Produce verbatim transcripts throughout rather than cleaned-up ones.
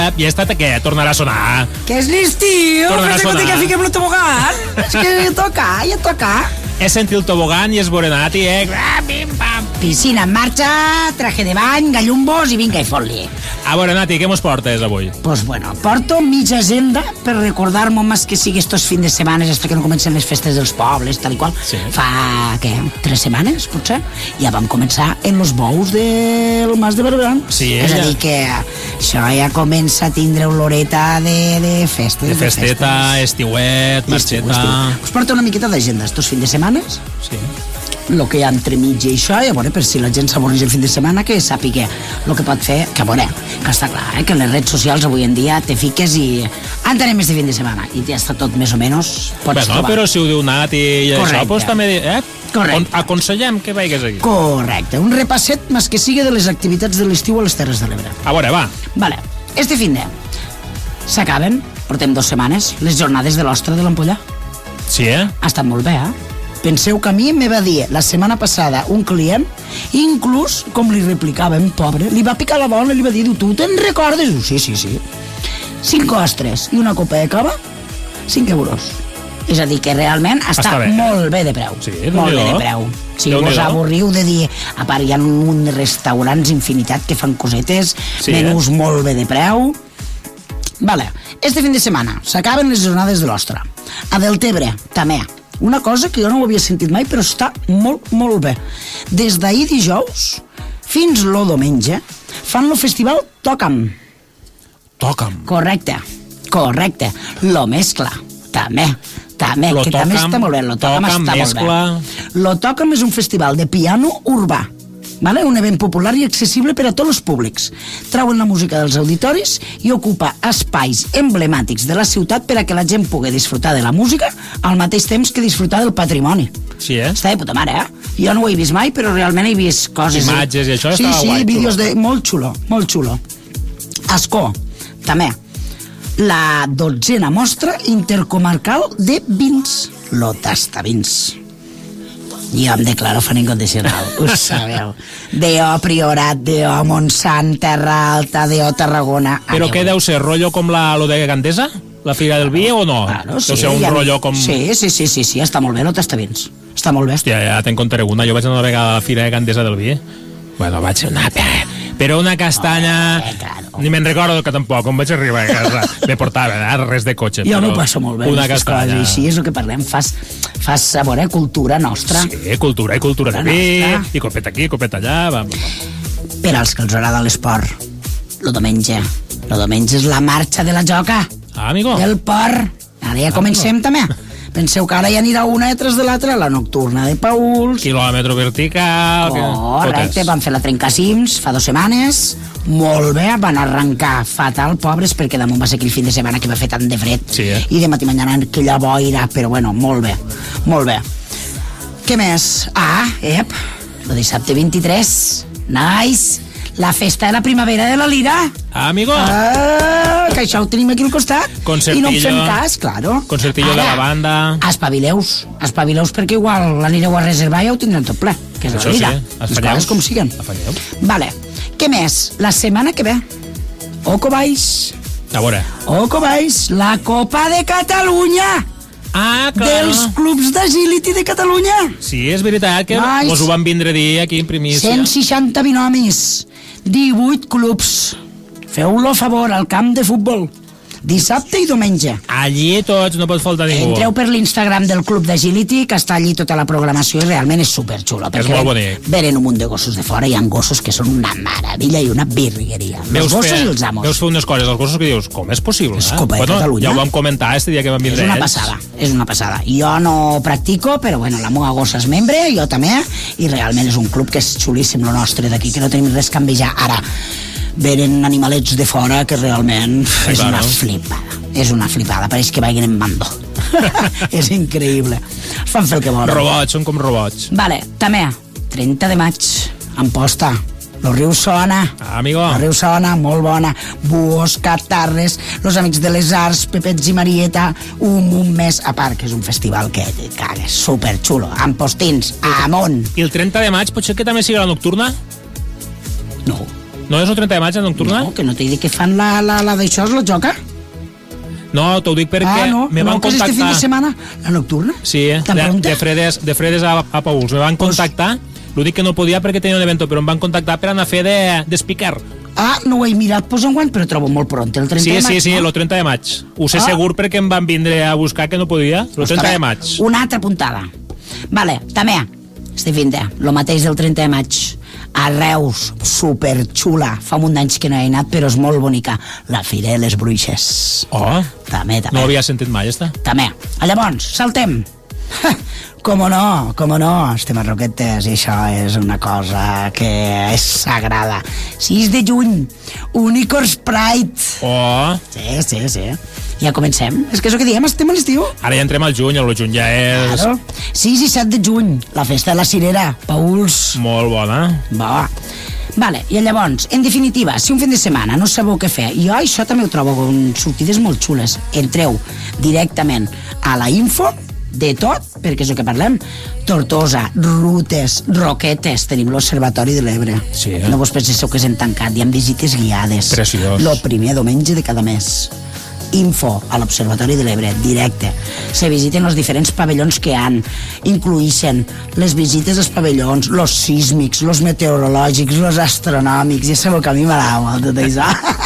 I esta què? Tornarà a sonar. Que és l'estiu, Tornarà a però sonar. que fiquem el tobogan. És que ja toca, ja toca. He sentit el tobogan i és Borenati, eh? Ah, pim, pam. Piscina en marxa, traje de bany, gallumbos i vinga i fot-li. A veure, Nati, què mos portes avui? Pues bueno, porto mitja agenda per recordar-me més que sigui estos fins de setmana hasta que no comencen les festes dels pobles, tal i qual. Sí. Fa, què, tres setmanes, potser? Ja vam començar en los bous del Mas de Barberán. Sí, És ella. a dir que això ja comença a tindre oloreta de, de festes. De festeta, festes. estiuet, marxeta... Us porto una miqueta d'agenda estos fins de setmanes, Sí. el que hi ha entre mig i això, i a veure, per si la gent s'avorreix el fin de setmana, que sàpiga el que pot fer, que a veure, que està clar, eh, que en les redes socials avui en dia te fiques i entenem este fin de setmana, i ja està tot més o menys, pots Bé, no, trobar. però si ho diu Nati i Correcte. això, doncs també... Eh? Correcte. Aconsellem que vagis aquí. Correcte, un repasset més que sigui de les activitats de l'estiu a les Terres de l'Ebre. A veure, va. Vale, este fin de s'acaben, portem dues setmanes, les jornades de l'Ostra de l'Ampollà. Sí, eh? Ha estat molt bé, eh? Penseu que a mi me va dir la setmana passada un client, inclús, com li replicàvem, pobre, li va picar la dona i li va dir, tu te'n recordes? Diu, sí, sí, sí. Cinc ostres i una copa de cava, cinc euros. És a dir, que realment està, Està bé. molt bé de preu. Sí, molt bé Déu-n'hi-do. de preu. Si Déu-n'hi-do. vos avorriu de dir, a part hi ha un restaurants infinitat que fan cosetes, Sí, menús eh? molt bé de preu. Vale, este fin de setmana s'acaben les jornades de l'Ostra. A Deltebre, també. Una cosa que jo no ho havia sentit mai, però està molt, molt bé. Des d'ahir dijous fins lo diumenge fan el festival Toca'm. Toca'm. Correcte, correcte. Lo mescla, també, també, Lo que també Toca'm, està molt bé. Lo Toca'm Toca'm, està mescla. molt bé. Lo Toca'm és un festival de piano urbà. Vale? Un event popular i accessible per a tots els públics. Trauen la música dels auditoris i ocupa espais emblemàtics de la ciutat per a que la gent pugui disfrutar de la música al mateix temps que disfrutar del patrimoni. Sí, eh? Està de puta mare, eh? Jo no ho he vist mai, però realment he vist coses... Imatges i això sí, estava sí, guai, Sí, vídeos xulo. de... Molt xulo, molt xulo. Ascó, també. La dotzena mostra intercomarcal de vins. Lo Tastavins. Jo em declaro fan incondicional, ho sabeu. D.O. Priorat, D O Montsant, Terra Alta, D O Tarragona... Però Aneu. què deu ser, rotllo com la, lo de Gandesa? La Fira del Vi o no? Claro, sí, deu ser un ja- rotllo com... Sí, sí, sí, sí, sí, està molt bé, lo Tastavins. Està molt bé. Hòstia, ja te'n contaré una. Jo vaig anar una vegada a la Fira de Gandesa del Vi. Bueno, vaig anar... Però una castanya... Oh, claro. Ni me'n recordo que tampoc, com vaig arribar a casa. Me portava, eh? Res de cotxe. Jo però m'ho passo molt bé. Una aquestes castanya. coses, I així és el que parlem. Fas, fas a veure, cultura nostra. Sí, cultura i cultura de La vi, nostra. i copeta aquí, copeta allà... Va, va, va. Per als que els agrada l'esport, lo diumenge. Lo diumenge és la marxa de la joca. Ah, amigo. Del port. Ara ja comencem, també. Penseu que ara ja anirà una detrás de l'altra, la nocturna de Pauls. Quilòmetre vertical... que- Correcte, totes. van fer la Trencacims fa dues setmanes, molt bé, van arrencar fatal, pobres, perquè damunt va ser aquell fin de setmana que va fer tant de fred, Sí, eh? i de matí mañana aquella boira, però bueno, molt bé, molt bé. Què més? Ah, ep, el dissabte vint-i-tres, nice, la festa de la primavera de la Lira. Ah, amigo. Ah, que això ho tenim aquí al costat. Concertillo. I no en fem cas, claro. Concertillo de la banda. Espavileus, espavileus perquè igual l'anireu a reservar i ja ho tindrem tot ple, que és Això la Lira. sí, Les afanyeu. coses com siguen. Afanyeu. Vale. Què més? La setmana que ve. Oco Baix. A veure. Oco Baix, la Copa de Catalunya. Ah, clar. Dels clubs d'agility de Catalunya. Sí, és veritat que Nice. mos ho van vindre a dir aquí en primícia. cent seixanta binomis, divuit clubs. Feu-lo a favor al camp de futbol. Dissabte i diumenge. Allí tots, no pot faltar ningú. Entreu per l'Instagram del Club d'Agility, que està allí tota la programació i realment és superxulo. És molt bonic. Venen un munt de gossos de fora, hi ha gossos que són una meravella i una virgueria. Els Veus gossos fer, i els amos. veus fer unes coses, els gossos que dius, com és possible? És eh? Copa de bueno, Catalunya. ja ho vam comentar este dia que vam És vindre una ells. passada, és una passada. Jo no practico, però bueno, la meva gossa és membre, jo també, i realment és un club que és xulíssim, lo nostre d'aquí, que no tenim res a envejar. Ara, venen animalets de fora que realment Sí, és clar, una no? flipada. És una flipada, pareix que vagin en bando. És increïble. Fan fer el que volen. Robots, són com robots. Vale, també, trenta de maig, Amposta, lo riu Sona. Ah, amigo. La riu Sona, molt bona. Buos, Catarres, los Amics de les Arts, Pepets i Marieta, un, un mes, a part que és un festival que te cagues, superxulo. Ampostins, amunt. I el trenta de maig potser que també sigui la nocturna? No, No és el trenta de maig, la nocturna? No, que no t'he dit que fan la, la, la d'això, la joca. No, t'ho dic perquè Ah, no, me no, van que és este fin contactar... de setmana, la nocturna. Sí, eh? Tan de, pronta? de fredes, de fredes a, a Pauls. Me van contactar, lo dic que no podia perquè tenia un evento, però em van contactar per anar a fer de, de speaker. Ah, no ho he mirat, pues enguany, però trobo molt pront, el trenta Sí, de maig. sí, sí, no? el trenta de maig. Ho sé Ah. segur perquè em van vindre a buscar que no podia. El Està trenta bé. de maig. Una altra puntada. Vale, també, este fin de, lo mateix del trenta de maig. A Reus, superxula. Fa un munt d'anys que no he anat, però és molt bonica. La Fira de les Bruixes. Oh, També, també. no ho havia sentit mai, esta. També. Llavors, saltem. Com no, com no, estem a Roquetes i això és una cosa que és sagrada. sis de juny, Unicorns Pride. Oh, Sí, sí, sí. Ja comencem. És que és el que diem, estem a l'estiu. ara ja entrem al juny, el juny ja és Claro. sis i set de juny, la festa de la Cirera, Pauls. molt bona. Va. Vale, i llavors, en definitiva, si un fin de setmana no sabeu què fer, jo això també ho trobo con sortides molt xules, entreu directament a la info de tot, perquè és el que parlem, Tortosa, Rutes, Roquetes, tenim l'Observatori de l'Ebre. Sí, eh? No vos penseu que s'han tancat, hi ha visites guiades. Preciós. Lo primer diumenge de cada mes. Info a l'Observatori de l'Ebre, directe. Se visiten els diferents pavellons que han, incluïxen les visites als pavellons, los sísmics, los meteorològics, los astronòmics, ja sabeu que a mi m'agrada molt tot això.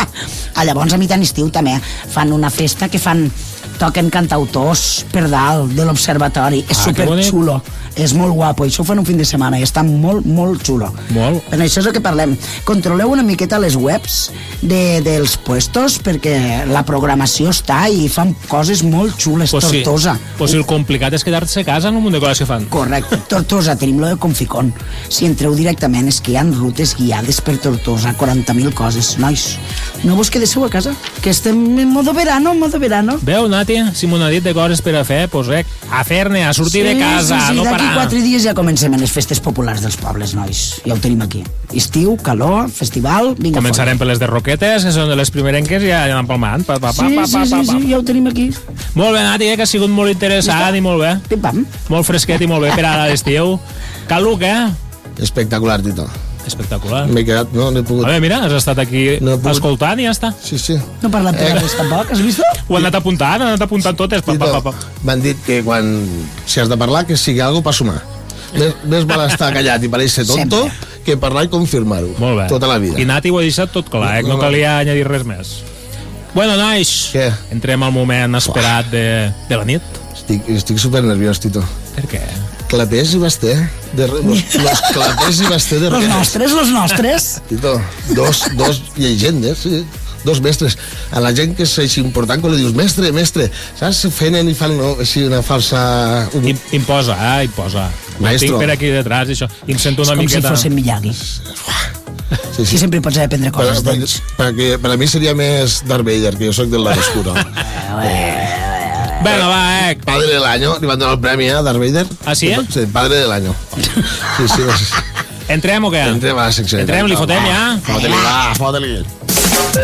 A llavors, a mitjan estiu també fan una festa que fan toquen cantautors per dalt de l'observatori, és Ah, que superxulo, és molt guapo, i això ho fan un fin de setmana i està molt, molt xulo. Molt. Per això és el que parlem. Controleu una miqueta les webs de, dels puestos perquè la programació està i fan coses molt xules. Pues sí, Tortosa. pues si el complicat és quedar-se a casa en un munt de coses que fan. Correcte, Tortosa, tenim lo de Conficon. Si entreu directament és que hi ha rutes guiades per Tortosa, quaranta mil coses. Nois, no vos quedéssiu a casa, que estem en modo verano, modo verano. Veu, Nati, si m'ho ha dit de coses per a fer, pues rec, a fer-ne, a sortir de casa, sí, sí, no d'aquí parar. quatre dies ja comencem les festes populars dels pobles, nois. Ja ho tenim aquí. Estiu, calor, festival, vinga Començarem per les de Roquetes, que són de les primerenques, i ja anem palmant. Pa, pa, pa, Sí, pa, sí, pa, sí, pa, sí, pa. ja ho tenim aquí. Molt bé, Nati, eh, que ha sigut molt interessant i molt bé. Pim-pam. Molt fresquet i molt bé per ara l'estiu. Caluc, eh? Espectacular, Tito. Espectacular. M'he quedat, no, no he pogut... A veure, mira, has estat aquí No he pogut- escoltant i ja està. Sí, sí. No parlem per Eh, res tampoc, has vist? Ho han anat apuntant, han anat apuntant totes. Pa, pa, Tito, pa, pa. m'han dit que quan... Si has de parlar, que sigui algo per sumar. Més, més val estar callat i pareix ser tonto Sempre. que parlar i confirmar-ho. Molt bé. Tota la vida. I Nati ho ha deixat tot clar, eh? No, No no. calia añadir res més. Bueno, nois, Què? entrem al moment esperat de, de la nit. Estic, estic super nerviós, Tito. Per què? Clapés i basté. De, re- los, los clapés i basté de Los Roquetes. nostres, los nostres. Tito, dos, dos llegendes, sí. Dos mestres. A la gent que és així important, quan li dius, mestre, mestre, saps? Fenen i fan no, així una falsa... Un... Im, imposa, eh? Imposa. Ho Maestro. tinc per aquí detrás, això. I em sento És una com si miqueta... fossin Miyagi. Sí, Que sí. sempre pots aprendre Per, coses per, d'ells. perquè per a mi seria més Darth Vader, que jo sóc del lado oscuro. Bueno, va, eh? Padre del año, li van donar el premi a Darth Vader. Ah, sí, eh? Sí, padre del año. Sí, sí. Entrem o què? Entrem a la secció. Entrem, li fotem ja? Fota-li, va, fota-li.